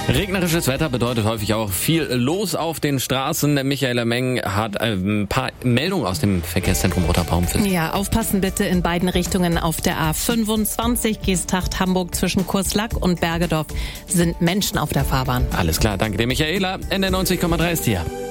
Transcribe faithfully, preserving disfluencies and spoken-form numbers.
Regnerisches Wetter bedeutet häufig auch viel los auf den Straßen. Michaela Meng hat ein paar Meldungen aus dem Verkehrszentrum Roter Baum für Sie. Ja, aufpassen bitte in beiden Richtungen auf der A fünfundzwanzig, Geesthacht-Hamburg zwischen Kurslack und Bergedorf sind Menschen auf der Fahrbahn. Alles klar, danke dir Michaela. N R neunzig Komma drei ist hier.